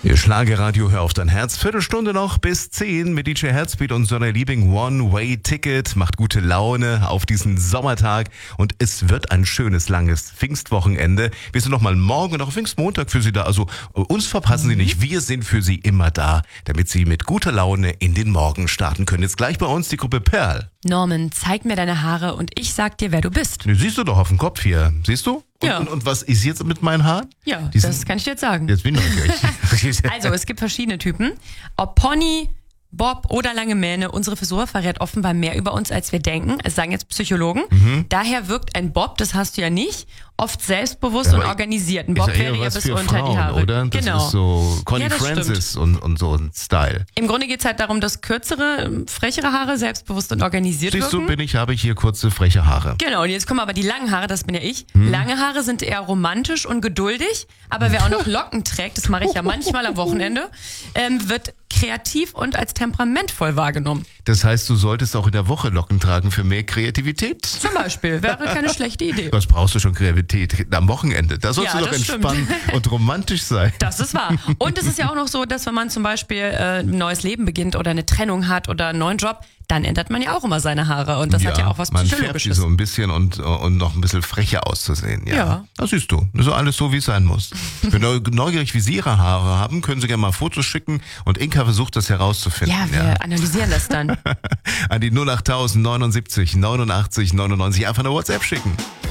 Ihr Schlagerradio, hör auf dein Herz. Viertelstunde noch bis 10 mit DJ Herzbeat und seiner Liebling One-Way-Ticket. Macht gute Laune auf diesen Sommertag und es wird ein schönes, langes Pfingstwochenende. Wir sind nochmal morgen und auch Pfingstmontag für Sie da. Also uns verpassen Sie nicht. Wir sind für Sie immer da, damit Sie mit guter Laune in den Morgen starten können. Jetzt gleich bei uns die Gruppe Perl. Norman, zeig mir deine Haare und ich sag dir, wer du bist. Die siehst du doch auf dem Kopf hier. Siehst du? Ja. Und was ist jetzt mit meinen Haaren? Ja, Die das sind- kann ich dir jetzt sagen. Jetzt bin ich neugierig. Also, es gibt verschiedene Typen. Ob Pony, Bob oder lange Mähne, unsere Frisur verrät offenbar mehr über uns, als wir denken. Es sagen jetzt Psychologen. Daher wirkt ein Bob, das hast du ja nicht, oft selbstbewusst und organisiert. Ein Bob ist ja wäre eher ja was bis für unter Frauen, die Haare. oder? Das Genau. ist so Connie Ja, das Francis und so ein Style. Im Grunde geht es halt darum, dass kürzere, frechere Haare selbstbewusst und organisiert Siehst du, wirken. habe ich hier kurze, freche Haare. Genau, und jetzt kommen aber die langen Haare, das bin ja ich. Lange Haare sind eher romantisch und geduldig, aber wer auch noch Locken trägt, das mache ich ja manchmal am Wochenende, wird kreativ und als temperamentvoll wahrgenommen. Das heißt, du solltest auch in der Woche Locken tragen für mehr Kreativität. Zum Beispiel, wäre keine schlechte Idee. Was brauchst du schon Kreativität? Am Wochenende. Da sollst Ja, du doch das entspannen und romantisch sein. Das ist wahr. Und es ist ja auch noch so, dass wenn man zum Beispiel ein neues Leben beginnt oder eine Trennung hat oder einen neuen Job, dann ändert man ja auch immer neugierig und das hat ja auch was man färbt die Psychologisches. so ein bisschen und noch ein bisschen frecher auszusehen. Ja. Das siehst du. Das ist alles so, wie es sein muss. Wenn du neugierig, wie Sie Ihre Haare haben, können Sie gerne mal Fotos schicken und Inka versucht das herauszufinden. Ja, wir analysieren das dann. An die 08000 79 89 99 einfach eine WhatsApp schicken.